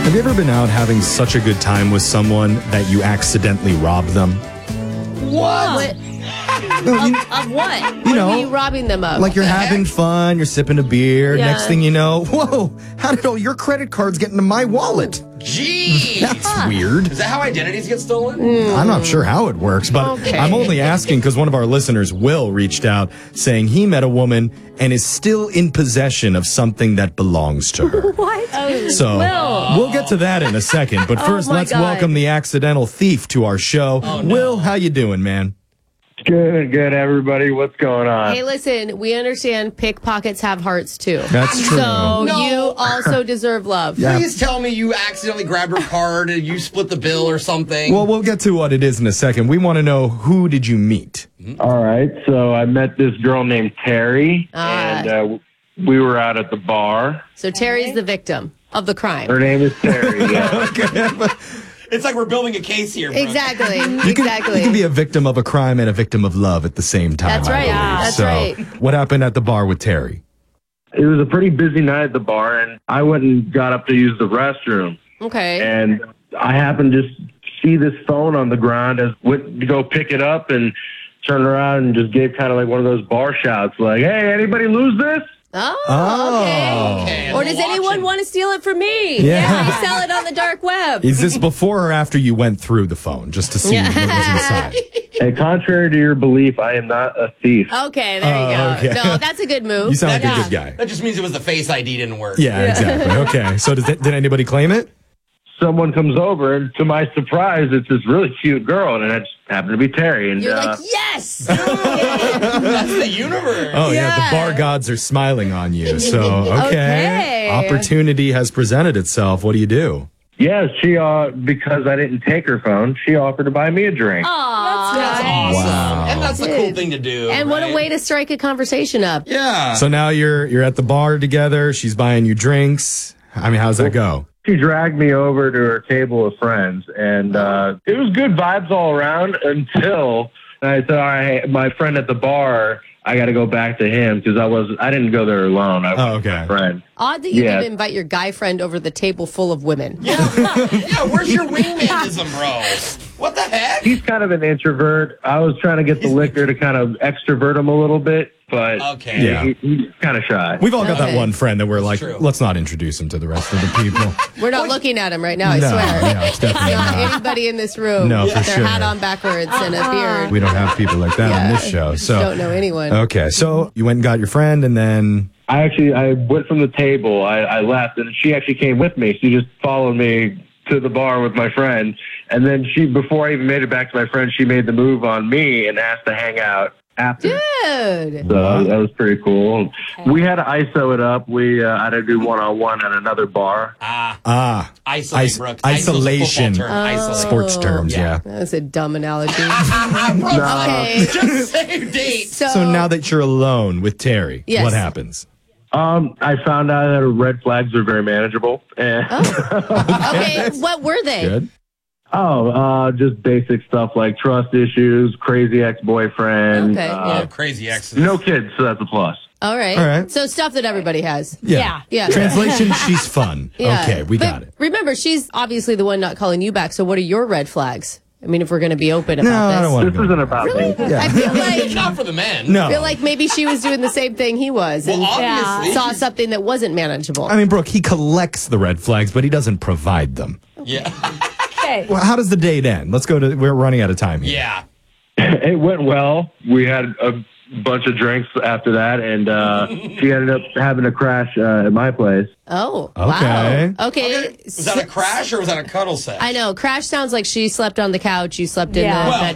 Have you ever been out having such a good time with someone that you accidentally rob them? What? Of what? What are you robbing them of? Like you're having fun, you're sipping a beer. Yeah. Next thing you know, whoa, how did all your credit cards get into my wallet? Jeez. That's weird. Is that how identities get stolen? I'm not sure how it works, but Okay. I'm only asking because one of our listeners, Will, reached out saying he met a woman and is still in possession of something that belongs to her. What? So Will. we'll get to that in a second. But first, my let's God. welcome the accidental thief to our show. Will, how you doing, man? Good, everybody. What's going on? Hey, listen, we understand pickpockets have hearts too. That's true. So No. you also deserve love. Yeah. Please tell me you accidentally grabbed her card and you split the bill or something. Well, we'll get to what it is in a second. We want to know, who did you meet? All right. So I met this girl named Terry, and we were out at the bar. So Terry's the victim of the crime. Her name is Terry. Yeah. it's like we're building a case here, Brooke. Exactly. You Exactly. can be a victim of a crime and a victim of love at the same time. That's right. I believe. That's so, right. what happened at the bar with Terry? It was a pretty busy night at the bar, and I went and got up to use the restroom. Okay. And I happened to just see this phone on the ground as went to go pick it up and turned around and just gave kind of like one of those bar shouts, like, "Hey, anybody lose this?" Oh, okay. Okay, Or does watching. anyone want to steal it from me? Yeah. Resell it on the dark web. Is this before or after you went through the phone just to see what was inside? And contrary to your belief, I am not a thief. Okay, there you go. okay. No, that's a good move. You sound like Yeah. a good guy. That just means it was the Face ID didn't work. Yeah, exactly. Okay. So did anybody claim it? Someone comes over, and to my surprise, it's this really cute girl, and it just happened to be Terry. And You're like, yes! That's the universe. Oh, yeah. Yeah. The bar gods are smiling on you. So, okay. Okay. Opportunity has presented itself. What do you do? yeah, she because I didn't take her phone, she offered to buy me a drink. That's awesome. Wow. And that's the cool thing to do. And what a right? way to strike a conversation up. Yeah. So now you're at the bar together. She's buying you drinks. I mean, how's that go? She dragged me over to her table of friends, and it was good vibes all around until I said, "All right, my friend at the bar, I got to go back to him because I didn't go there alone. I went with my friend." Odd that you Yeah. didn't invite your guy friend over the table full of women. yeah, where's your wingmanism, bro? What the heck? He's kind of an introvert. I was trying to get the liquor to kind of extrovert him a little bit, but Okay. Yeah. he's kind of shy. We've all got that Okay. one friend that we're like, true. let's not introduce him to the rest of the people. We're not looking at him right now, I No, swear. no, it's definitely Not not. anybody in this room No, with for their sure. hat on backwards and a beard. We don't have people like that on this show. So Don't know anyone. Okay, so you went and got your friend, and then I went from the table. I left, and she actually came with me. She just followed me to the bar with my friend, and then before I even made it back to my friend, she made the move on me and asked to hang out after. Dude. So that was pretty cool. We had to ISO it up. I had to do one-on-one at another bar. Isolate, Brooke. isolation. Isol's a football term. Isolate. sports terms, yeah. That was a dumb analogy. No. Okay. Just save dates. So now that you're alone with Terry, Yes. what happens? I found out that red flags are very manageable. And Okay, what were they? Good. just basic stuff like trust issues, crazy ex-boyfriend. Okay, yeah. Crazy exes. No kids, so that's a plus. All right. All right. So stuff that everybody has. Yeah. Yeah. Translation, she's fun. Yeah. Okay, we But got it. Remember, she's obviously the one not calling you back. So what are your red flags? I mean, if we're going to be open about No, this. I don't want This to go. isn't about me. I feel like Not for the men. No. I feel like maybe she was doing the same thing he was and Well, obviously. saw something that wasn't manageable. I mean, Brooke, he collects the red flags, but he doesn't provide them. Yeah. Well, how does the date end? We're running out of time here. Yeah. It went well. We had a bunch of drinks after that, and she ended up having to crash at my place. Oh, Okay. wow. Okay. Was that a crash or was that a cuddle set? I know. Crash sounds like she slept on the couch. You slept in Yeah. the Well, bed